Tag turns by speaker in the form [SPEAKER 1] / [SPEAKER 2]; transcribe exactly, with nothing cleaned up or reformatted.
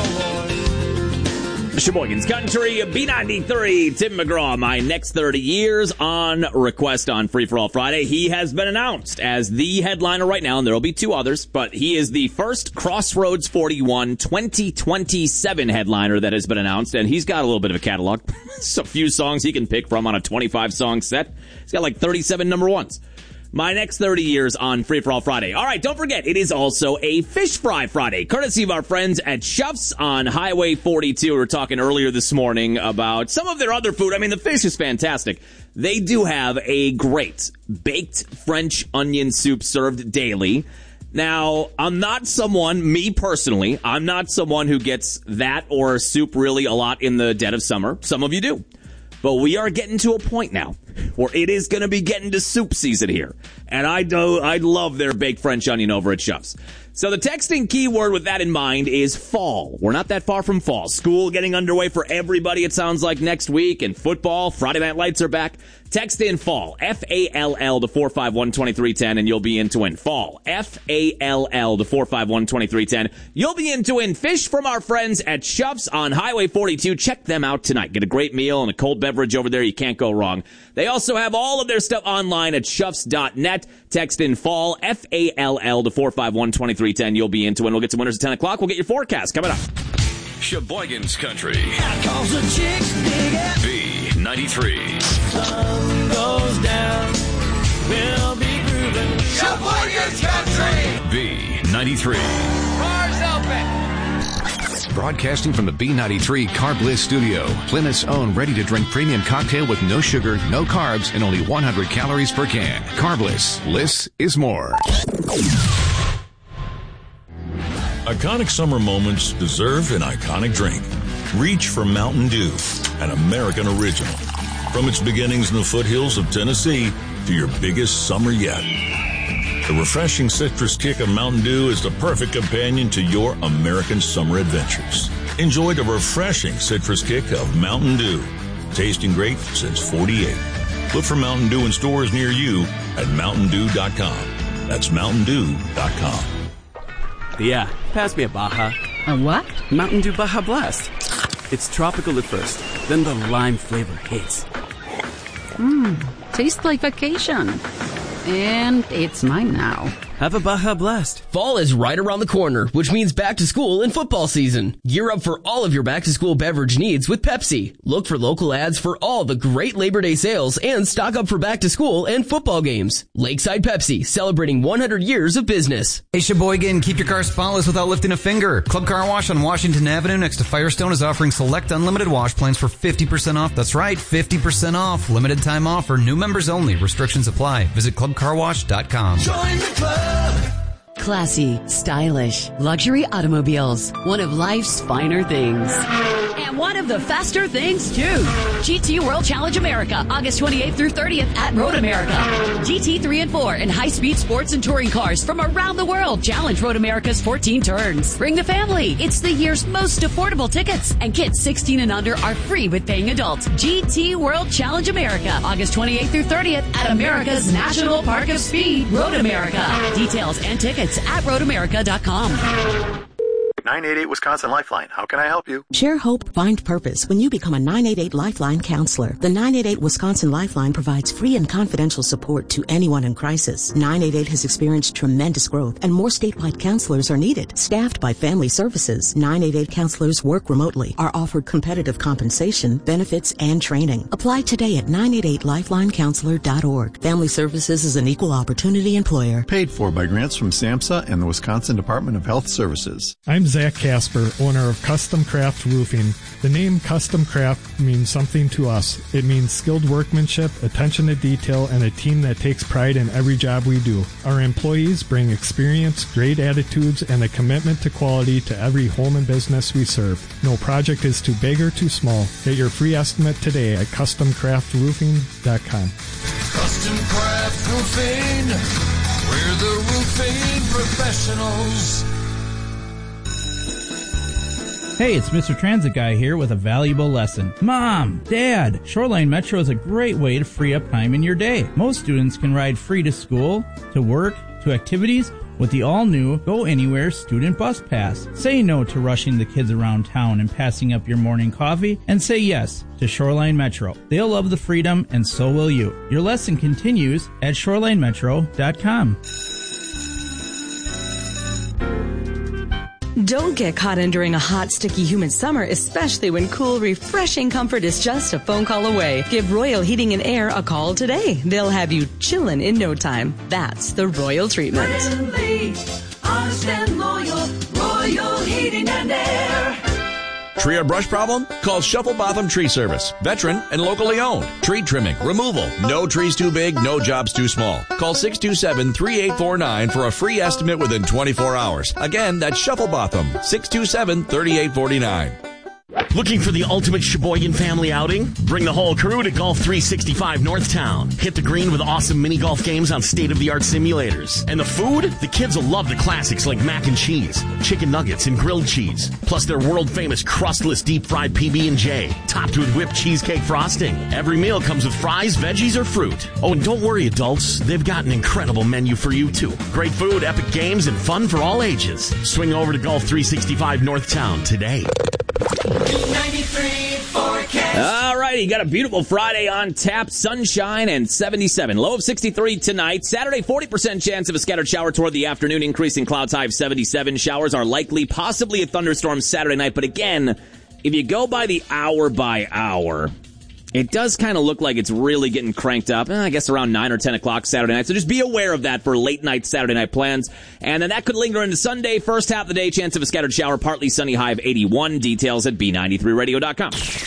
[SPEAKER 1] Sheboygan's Country, B ninety-three, Tim McGraw, my next thirty years on request on Free For All Friday. He has been announced as the headliner right now, and there will be two others, but he is the first Crossroads forty-one twenty twenty-seven headliner that has been announced, and he's got a little bit of a catalog. It's a few songs he can pick from on a twenty-five song set. He's got like thirty-seven number ones. My next thirty years on Free For All Friday. All right, don't forget, it is also a Fish Fry Friday, courtesy of our friends at Schuff's on Highway forty-two. We were talking earlier this morning about some of their other food. I mean, the fish is fantastic. They do have a great baked French onion soup served daily. Now, I'm not someone, me personally, I'm not someone who gets that or soup really a lot in the dead of summer. Some of you do. But we are getting to a point now where it is going to be getting to soup season here. And I do, I love their baked French onion over at Schuff's. So the texting keyword with that in mind is fall. We're not that far from fall. School getting underway for everybody, it sounds like, next week. And football, Friday Night Lights are back. Text in fall, F A L L to four five one, two three one zero, and you'll be in to win. Fall, F A L L to four five one, two three one zero. You'll be in to win fish from our friends at Schuff's on Highway forty-two. Check them out tonight. Get a great meal and a cold beverage over there. You can't go wrong. They also have all of their stuff online at schuffs dot net. Text in fall, F A L L to four five one, two three one zero. You'll be in to win. We'll get some winners at ten o'clock. We'll get your forecast coming up.
[SPEAKER 2] Sheboygan's Country. B ninety-three.
[SPEAKER 3] Sun goes down, we'll be grooving.
[SPEAKER 2] Sheboygan's Country. B ninety-three.
[SPEAKER 3] Cars open.
[SPEAKER 2] Broadcasting from the B ninety-three Carb Bliss studio. Plymouth's own ready-to-drink premium cocktail with no sugar, no carbs, and only one hundred calories per can. Carb Bliss. Bliss is more.
[SPEAKER 4] Iconic summer moments deserve an iconic drink. Reach for Mountain Dew, an American original. From its beginnings in the foothills of Tennessee to your biggest summer yet. The refreshing citrus kick of Mountain Dew is the perfect companion to your American summer adventures. Enjoy the refreshing citrus kick of Mountain Dew. Tasting great since forty-eight. Look for Mountain Dew in stores near you at mountain dew dot com. That's mountain dew dot com.
[SPEAKER 5] Yeah, pass me a Baja.
[SPEAKER 6] A what?
[SPEAKER 5] Mountain Dew Baja Blast. It's tropical at first, then the lime flavor hits.
[SPEAKER 6] Mmm, tastes like vacation. And it's mine now.
[SPEAKER 5] Have a Baja Blast.
[SPEAKER 7] Fall is right around the corner, which means back to school and football season. Gear up for all of your back to school beverage needs with Pepsi. Look for local ads for all the great Labor Day sales and stock up for back to school and football games. Lakeside Pepsi, celebrating one hundred years of business.
[SPEAKER 8] Hey Sheboygan, keep your car spotless without lifting a finger. Club Car Wash on Washington Avenue next to Firestone is offering select unlimited wash plans for fifty percent off. That's right, fifty percent off. Limited time offer, new members only. Restrictions apply. Visit club car wash dot com.
[SPEAKER 3] Join the club.
[SPEAKER 9] Classy, stylish, luxury automobiles. One of life's finer things. And one of the faster things, too. G T World Challenge America, August twenty-eighth through thirtieth at Road America. G T three and four and high-speed sports and touring cars from around the world challenge Road America's fourteen turns. Bring the family. It's the year's most affordable tickets. And kids sixteen and under are free with paying adults. G T World Challenge America, August twenty-eighth through thirtieth at America's National Park of Speed, Road America. Details and tickets at road america dot com.
[SPEAKER 10] nine eight eight Wisconsin Lifeline. How can I help you?
[SPEAKER 11] Share hope, find purpose when you become a nine eight eight Lifeline counselor. The nine eight eight Wisconsin Lifeline provides free and confidential support to anyone in crisis. nine eight eight has experienced tremendous growth and more statewide counselors are needed. Staffed by Family Services, nine eight eight counselors work remotely, are offered competitive compensation, benefits, and training. Apply today at nine eight eight lifeline counselor dot org. Family Services is an equal opportunity employer.
[SPEAKER 12] Paid for by grants from SAMHSA and the Wisconsin Department of Health Services.
[SPEAKER 13] I'm Zach Casper, owner of Custom Craft Roofing. The name Custom Craft means something to us. It means skilled workmanship, attention to detail, and a team that takes pride in every job we do. Our employees bring experience, great attitudes, and a commitment to quality to every home and business we serve. No project is too big or too small. Get your free estimate today at custom craft roofing dot com.
[SPEAKER 3] Custom Craft Roofing, we're the roofing professionals.
[SPEAKER 14] Hey, it's Mister Transit Guy here with a valuable lesson. Mom, Dad, Shoreline Metro is a great way to free up time in your day. Most students can ride free to school, to work, to activities, with the all-new Go Anywhere Student Bus Pass. Say no to rushing the kids around town and passing up your morning coffee, and say yes to Shoreline Metro. They'll love the freedom, and so will you. Your lesson continues at shoreline metro dot com.
[SPEAKER 15] Don't get caught in during a hot, sticky, humid summer, especially when cool, refreshing comfort is just a phone call away. Give Royal Heating and Air a call today. They'll have you chillin' in no time. That's the Royal treatment.
[SPEAKER 3] Friendly, honest and loyal, Royal Heating and Air.
[SPEAKER 16] Tree or brush problem? Call Shuffle Botham Tree Service. Veteran and locally owned. Tree trimming, removal. No trees too big, no jobs too small. Call six two seven, three eight four nine for a free estimate within twenty-four hours. Again, that's Shuffle Botham. six two seven, three eight four nine.
[SPEAKER 17] Looking for the ultimate Sheboygan family outing? Bring the whole crew to Golf three sixty-five Northtown. Hit the green with awesome mini golf games on state-of-the-art simulators. And the food? The kids will love the classics like mac and cheese, chicken nuggets, and grilled cheese. Plus their world-famous crustless deep-fried P B and J, topped with whipped cheesecake frosting. Every meal comes with fries, veggies, or fruit. Oh, and don't worry, adults. They've got an incredible menu for you, too. Great food, epic games, and fun for all ages. Swing over to Golf three sixty-five Northtown today.
[SPEAKER 3] ninety-three forecast.
[SPEAKER 1] All righty, got a beautiful Friday on tap. Sunshine and seventy-seven. Low of sixty-three tonight. Saturday, forty percent chance of a scattered shower toward the afternoon. Increasing clouds, high of seventy-seven. Showers are likely, possibly a thunderstorm Saturday night. But again, if you go by the hour by hour, it does kind of look like it's really getting cranked up, eh, I guess around nine or ten o'clock Saturday night. So just be aware of that for late night Saturday night plans. And then that could linger into Sunday. First half of the day, chance of a scattered shower, partly sunny, high of eighty-one. Details at B ninety-three radio dot com.